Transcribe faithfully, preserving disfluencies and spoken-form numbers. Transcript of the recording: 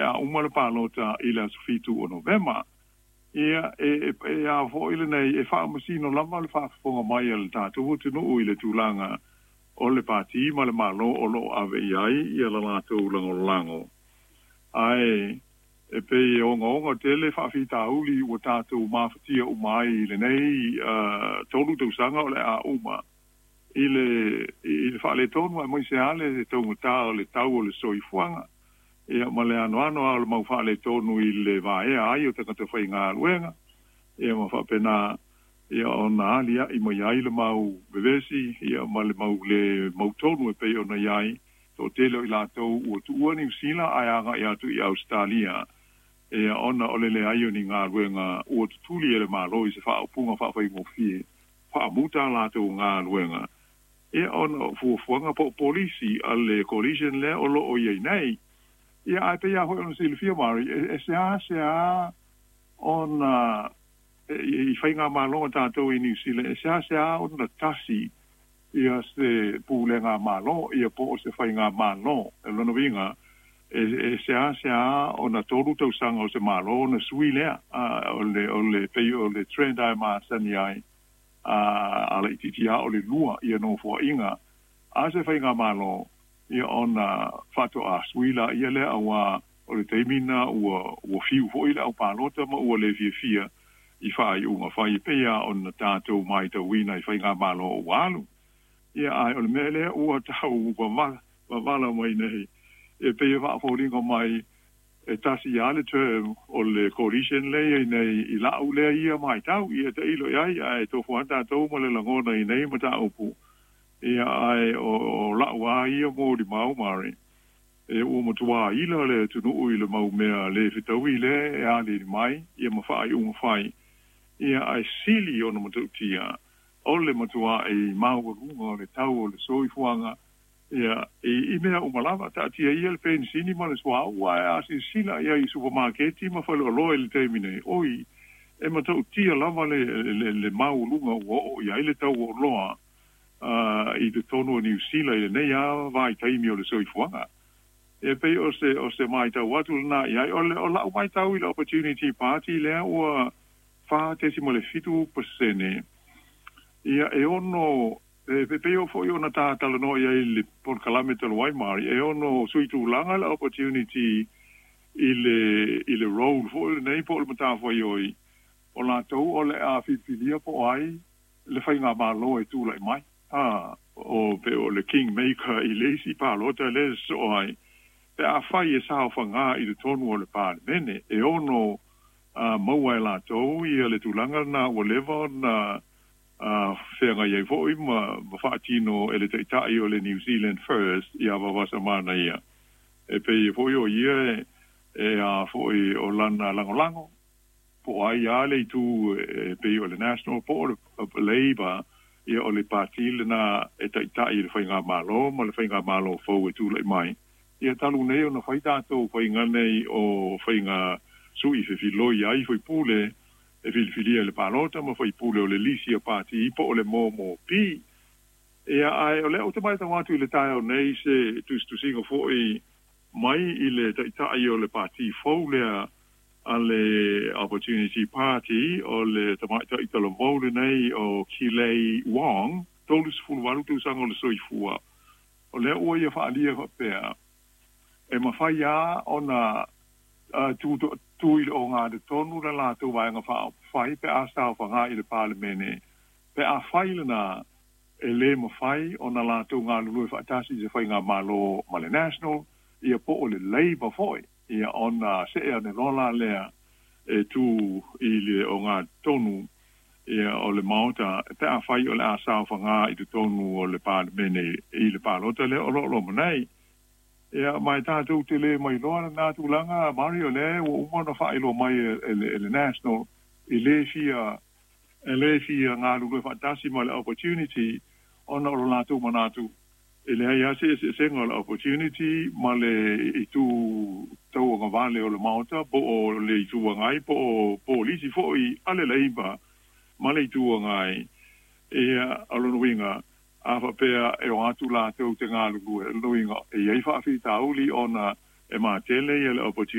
a uma le palota ila fitu o November. Ia e e a fo ile nei e fa masino lava le fa fonga mai le tatu tu no ile tulanga o le pati ma le malo o lo ave ai ia la la tu lango lango. Ai e pe o ngo tele fa fita uli o tatu ma fatia o mai le nei uh, tolu tu sanga o le a uma. Ile ile fa le tonu mo se ale to muta le tau le soifuanga. Ia male ano ano al mau fa le tonu ile va e ai o te kata fai ngā ruenga. Ia ma fa pena ia ona alia i mo iai le mau bevesi, ia male mau le mau tonu e pei ona iai, to telo i latou ua tu ua ni usila ai anga i atu i Australia. Ia ona ole le ai o ni ngā ruenga ua tutuli e le malo i se fa upunga fa fai ngofie, fa muta latou ngā ruenga. Ia ona fuafuanga po polisi ale coalition le o lo o iei nei, ia ai pe ia hoi ona silfia mari, e se a se a ona i whai ngā mālonga tātou i New Zealand, e se a se a ona tasi ia se pūle ngā mālo, ia po o se whai ngā mālo, e lona vinga, e, e se a se a ona toru tau sanga o se mālo, ona sui lea, o le, o le pei o le trend ai mā sani ai, a le titi a o le lua, ia no fua inga, a se whai ngā mālo, ia ona fato a suila ia le awa o le teimina ua ua fiu fo ile au palota ma ua le fia fia i fai unga fai pea ona tātou mai tau wina i fai ngā malo o walu. Ia ai o le mele ua tau ua wala mai nei e pea wha fōringa mai e tasi ia le term o le coalition le nei i lau le ia mai tau ia te ilo iai ai tofu anta tau ma le langona i nei ma tau pu. Ia ai o, o laua ia mo di mau mari. E o matua ila le tunu ui le mau mea le fitau i le e ali di mai, ia mawhai unga whai. Ia ai sili o na matautia, o le matua e mau runga o le tau o le soifuanga. Ia e i mea umalawa ta atia ia le pensini ma le swa ua e asi sila ia i supermarketi ma whale o loe le teimine. Oi, e matautia lava le, le, le mau runga ua o ia i le tau o loa. Uh, i te tono New Zealand, nei a vai taimi o le soifuanga. E pei o se, o se mai tau atu na iai, o le o lau mai tau i le Opportunity Party lea ua wha tesi mo le fitu pasene. Ia e ono, e pe pei o fo i ona tā talano iai le por kalameta lo Waimari, e ono suitu langa le Opportunity i le, i le role fo i le nei po le mata fo i oi. O la tau o le a fifilia po ai, le whai ngā malo e tū lai mai. Ah, o pe o le Kingmaker i leisi palota le so ai. Pe a whai e sao whanga i le tonu o le pāle mene. E ono uh, maua e la tau i le tūlanga na o lewa na uh, whenga iei foi ma, ma whaatino e le teitai o le New Zealand First i awa wasa mana ia. E pe i foi o ia e, e a foi o lana lango lango. Po ai a le tu e pe o le National Board of Labour ia o le pātile na e taitai le whainga malo, ma le whainga malo fau e tūlai mai. Ia talu nei o na whai tātou whainga nei o whainga sui fe filoi ai whai pūle e filfilia le pālota, ma whai pūle o le lisi a pāti ipo o le mō mō pi. Ia ai o le o te mai tau atu i le tai o nei se tustusinga fōi mai i le taitai o le pāti fau lea a le Opportunity Party o le tamaita i talo vau nei o Kilei Wong, tolus fulu walu tu sang o le soifua. O le ua ia whaalia ka pēr. E mawhai a o na uh, tu, tu, tu i o ngā de tonu la la tu vai ngā whai pe a stau whanga i le parlemene. Pe a whai lana e le mawhai o na la tu ngā lulu e whaatasi se whai ngā malo ma le National, ia po o le Labour foi. Ia ona se ea ne rola lea e tu i le o ngā tonu ia o le mauta te a whai o le a sao whanga i te tonu o le pāmene i le pālota le o lo lo manei. Ia mai tātou te le mai loa nā tūlanga mari o le o umana whai lo mai e le, le National i le fia e le fia ngā lulu whaatasi ma le Opportunity ona o lo nātou manātou. E le hai ase se senga le Opportunity ma le i tu tau o ngawale o le mauta po o le i tu ngai po o po lisi fo i ale leiba ma le i tu ngai e alono winga a fa pea e o atu la tau te ngā lugu e alono winga e iei whaafi tauli ona e ma tele e le Opportunity